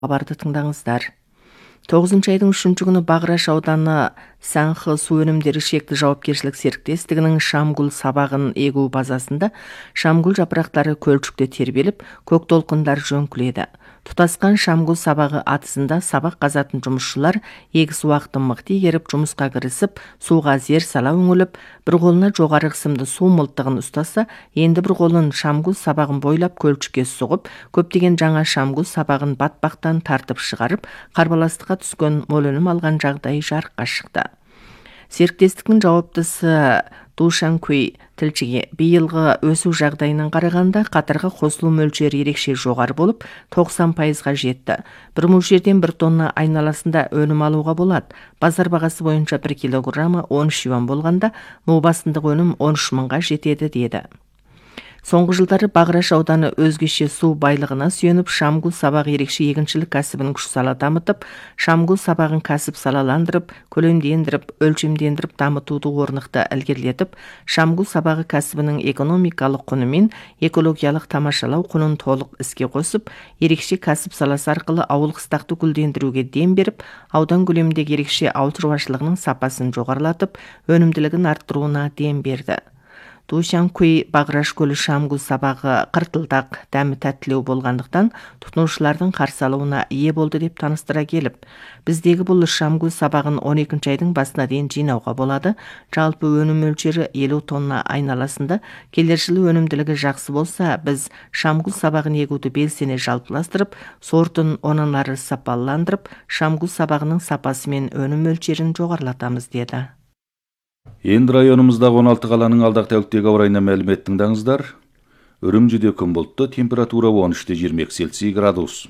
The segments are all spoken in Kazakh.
хабарды тыңдаңыздар. 9 айдың 3 күні Бағраш ауданы Сәңхы су өнімдері шекті жауапкершілік серіктестігінің Шамгүл сабағын егу базасында шамгүл жапырақтары көлшікте тербеліп, көк толқындар жөңкіледі. Тұтасқан Шамгүл сабағы атысында сабақ қазатын жұмысшылар егіс уақытын мықты игеріп жұмысқа кірісіп, суға зер сала өңіліп, бір қолына жоғары қысымды су мылтығын ұстаса, енді бір қолын Шамгүл сабағын бойлап көлшікке сұғып, көптеген жаңа Шамгүл сабағын батпақтан тартып шығарып, қарбаластыққа түскен мол өнім алған жағдайы жарыққа шықты. Серіктестіктің жауаптысы Душанкуй тілшіге биылғы өсу жағдайынан қарағанда қатарға қосылу мөлшері ерекше жоғары болып 90%-ға жетті. Бір мөлшерден 1 тонна айналасында өнім алуға болады. Базар бағасы бойынша 1 килограммы 13 юан болғанда, мұбасындық өнім 13 мыңға жетеді деді. Соңғы жылдары Бағраш ауданы өзгеше су байлығына сүйеніп, Шамгүл сабағы ерекше егіншілік кәсібін күш сала дамытып, Шамгүл сабағын кәсіп салаландырып, көлемдендіріп, өлшемдендіріп дамытуды орнықты ілгерілетіп, Шамгүл сабағы кәсібінің экономикалық құны мен экологиялық тамашалау құнын толық іске қосып, ерекше кәсіп саласы арқылы ауыл қыстақты гүлдендіруге дем беріп, аудан көлеміндегі ерекше ауыл шаруашылығының сапасын жоғарылатып, өнімділігін арттыруына дем берді. Душанкуй Бағраш көлі Шамгүл сабағы қыртылдақ, дәмі тәттілеу болғандықтан тұтынушылардың қарсы алуына ие болды деп таныстыра келіп, біздегі бұл Шамгүл сабағын 12 айдың басына дейін жинауға болады. Жалпы өнім мөлшері 50 тонна айналасында. Келер жылы өнімділігі жақсы болса, біз Шамгүл сабағын егуді белсене жалпыластырып, сортын онан ары сапаландырып, Шамгүл сабағының сапасы мен өнім мөлшерін жоғарылатамыз деді. Енді районымыздағы 16 қаланың алдағы тәуліктегі ауа райына мәлімет тыңдаңыздар. Үрімжіде күн бұлтты, температура 13-22 Цельсий градус.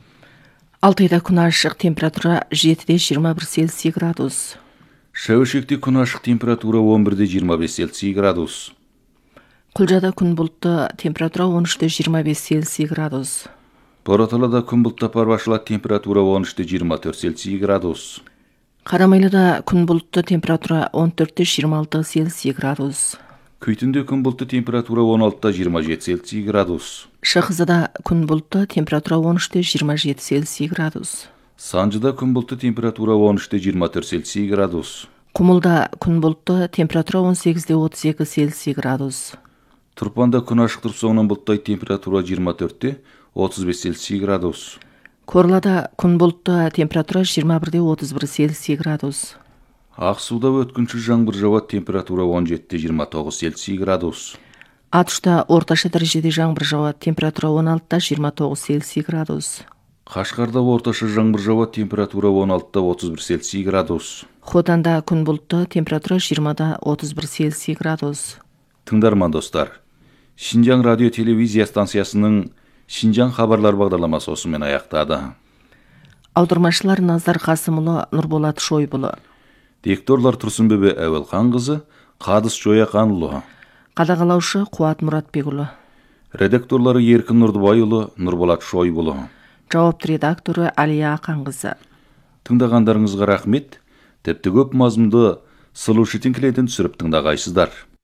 Алтайда күн ашық, температура 7-21 Цельсий градус. Шәуешекте күн ашық, температура 11-25 Цельсий градус. Құлжада күн бұлтты, температура 13-25 Цельсий градус. Бораталада күн бұлтты, парбашылады, температура 13-24 Цельсий градус. Қарамайлыда күн бұлтты, температура 14-26 Цельсий градус. Күйтінде күн бұлтты, температура 16-27 Цельсий градус. Шахызада күн бұлтты, температура 13-27 Цельсий градус. Санжыда күн бұлтты, температура 13-24 Цельсий градус. Құмылда күн бұлтты, температура 18-32 Цельсий градус. Тұрпанда күн ашық тұрып соңынан бұлттай, температура 24-35 Цельсий градус. Корлада күн бұлтты, температура 21-31 Цельсий градус. Ақсуда өткінші жаңбыр жауады, температура 17-29 Цельсий градус. Атышта орташа дәрежеде жаңбыр жауады, температура 16-29 Цельсий градус. Қашқарда орташа жаңбыр жауады, температура 16-31 Цельсий градус. Хотанда күн бұлтты, температура 20-31 Цельсий градус. Тыңдарман достар, Шинжаң радио телевизия станциясының Шинжаң хабарлар бағдарламасы осымен аяқтады. Аудармашылар Назар Қасымұлы, Нұрболат Шойбұлы. Дикторлар Тұрсынбөбе Әуелхан қызы, Қадыс Жояқанұлы. Қадағалаушы Қуат Мұратбекұлы. Редакторлары Еркін Нұрдыбайұлы, Нұрболат Шойбұлы. Жауапты редакторы Алия Ақан қызы. Тыңдағандарыңызға рахмет. Тіпті көп мазмұнды сұлу шетін келетін түсіріп тыңдағайсыздар.